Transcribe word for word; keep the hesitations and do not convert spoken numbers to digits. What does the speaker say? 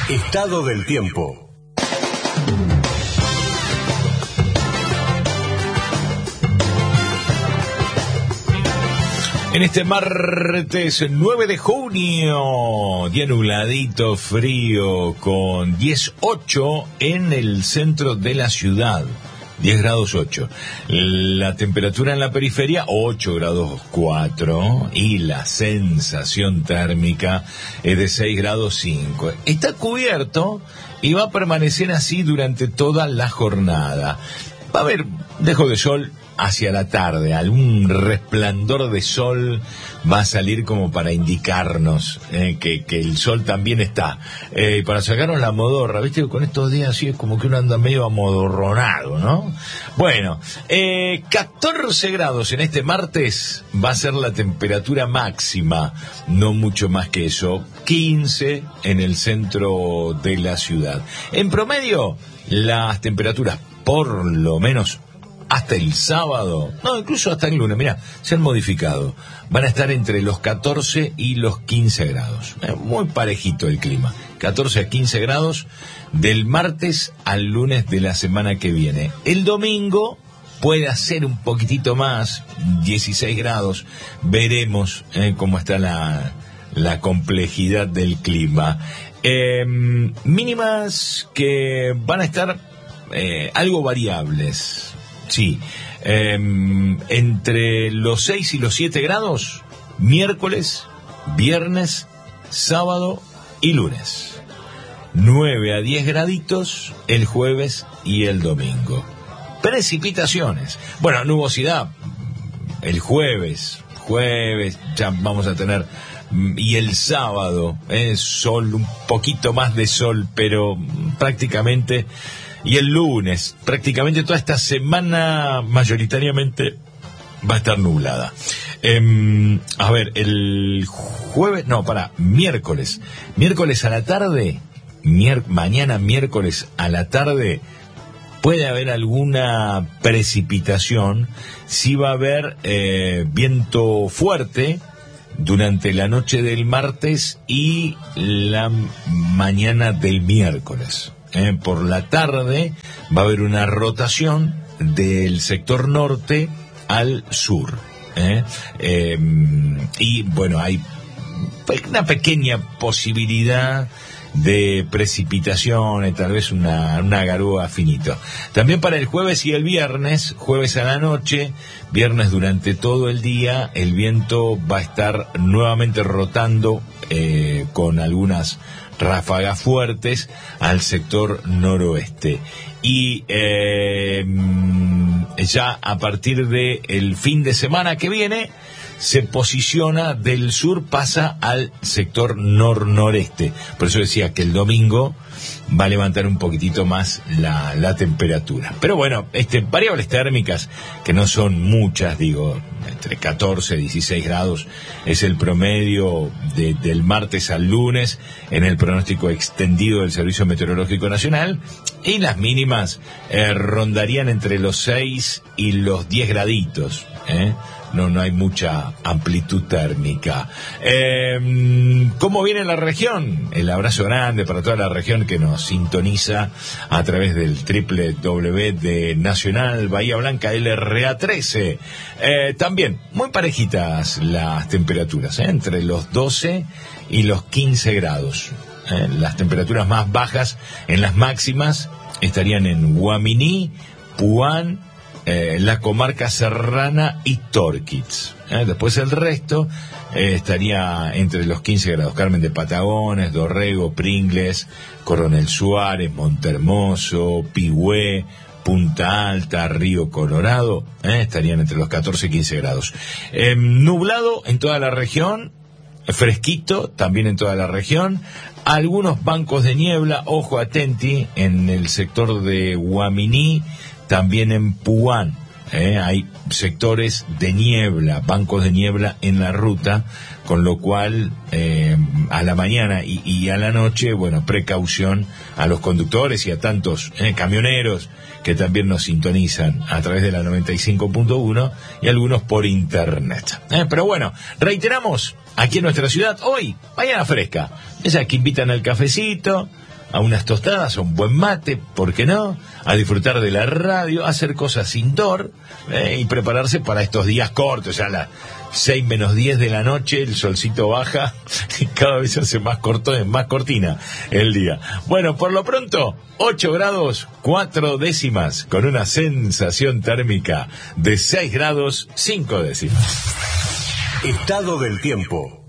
Estado del tiempo. En este martes nueve de junio, día nubladito, frío, con diez ocho en el centro de la ciudad, diez grados ocho. La temperatura en la periferia, ocho grados cuatro, y la sensación térmica es de seis grados cinco. Está cubierto y va a permanecer así durante toda la jornada. Va a haber dejo de sol hacia la tarde, algún resplandor de sol va a salir como para indicarnos eh, que, que el sol también está, eh, para sacarnos la modorra, viste, con estos días así es como que uno anda medio amodorronado, ¿no? Bueno, eh, catorce grados en este martes va a ser la temperatura máxima, no mucho más que eso, quince en el centro de la ciudad. En promedio, las temperaturas, por lo menos hasta el sábado, no, incluso hasta el lunes, mira, se han modificado, van a estar entre los catorce y los quince grados, eh, muy parejito el clima, catorce a quince grados del martes al lunes de la semana que viene. El domingo puede hacer un poquitito más, dieciséis grados, veremos eh, cómo está la, la complejidad del clima. Eh, mínimas que van a estar eh, algo variables. Sí, eh, entre los seis y los siete grados, miércoles, viernes, sábado y lunes. nueve a diez graditos el jueves y el domingo. Precipitaciones. Bueno, nubosidad el jueves, jueves ya vamos a tener, y el sábado, eh, sol, un poquito más de sol, pero prácticamente... Y el lunes, prácticamente toda esta semana mayoritariamente va a estar nublada. Eh, a ver, el jueves, no, para, miércoles. Miércoles a la tarde, mier, mañana miércoles a la tarde, puede haber alguna precipitación. Sí va a haber eh, viento fuerte durante la noche del martes y la mañana del miércoles. Eh, por la tarde va a haber una rotación del sector norte al sur. Eh, eh, y bueno, hay una pequeña posibilidad de precipitaciones, tal vez una, una garúa finito. También para el jueves y el viernes, jueves a la noche, viernes durante todo el día, el viento va a estar nuevamente rotando eh, con algunas ráfagas fuertes al sector noroeste. Y eh, ya a partir de el fin de semana que viene se posiciona del sur, pasa al sector nor-noreste. Por eso decía que el domingo va a levantar un poquitito más la, la temperatura. Pero bueno, este, variables térmicas que no son muchas, digo, entre catorce y dieciséis grados es el promedio de, del martes al lunes en el pronóstico extendido del Servicio Meteorológico Nacional, y las mínimas eh, rondarían entre los seis y los diez graditos, ¿eh? No, no hay mucha amplitud térmica. Eh, ¿Cómo viene la región? El abrazo grande para toda la región que nos sintoniza a través del doble u doble u doble u de Nacional Bahía Blanca L R A trece. Eh, también muy parejitas las temperaturas, ¿eh? Entre los doce y los quince grados. Eh, las temperaturas más bajas en las máximas estarían en Guaminí, Puan, Eh, la comarca serrana y Torquídez. Eh, después el resto eh, estaría entre los quince grados. Carmen de Patagones, Dorrego, Pringles, Coronel Suárez, Montehermoso, Pigüé, Punta Alta, Río Colorado, eh, estarían entre los catorce y quince grados. Eh, nublado en toda la región, fresquito también en toda la región. Algunos bancos de niebla, ojo atenti, en el sector de Guaminí, también en Puan, Eh, hay sectores de niebla, bancos de niebla en la ruta, con lo cual eh, a la mañana y, y a la noche, bueno, precaución a los conductores y a tantos eh, camioneros que también nos sintonizan a través de la noventa y cinco punto uno y algunos por internet. Eh, pero bueno, reiteramos, aquí en nuestra ciudad, hoy, mañana fresca, esas que invitan al cafecito, a unas tostadas, a un buen mate, ¿por qué no? A disfrutar de la radio, a hacer cosas indoor eh, y prepararse para estos días cortos. Ya a las seis menos diez de la noche el solcito baja y cada vez se hace más corto, más cortina el día. Bueno, por lo pronto, ocho grados, cuatro décimas, con una sensación térmica de seis grados, cinco décimas. Estado del tiempo.